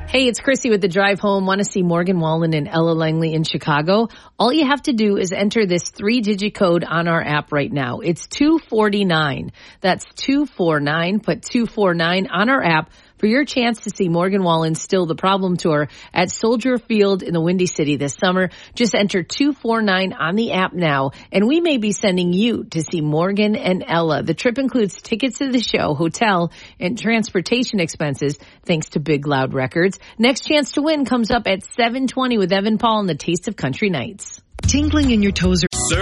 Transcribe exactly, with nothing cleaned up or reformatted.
Hey, it's Chrissy with the Drive Home. Want to see Morgan Wallen and Ella Langley in Chicago? All you have to do is enter this three-digit code on our app right now. It's two forty-nine. That's two forty-nine. Put two forty-nine on our app for your chance to see Morgan Wallen's Still the Problem tour at Soldier Field in the Windy City this summer. Just enter two forty-nine on the app now, and we may be sending you to see Morgan and Ella. The trip includes tickets to the show, hotel, and transportation expenses, thanks to Big Loud Records. Next chance to win comes up at seven twenty with Evan Paul and the Taste of Country Nights. Tingling in your toes or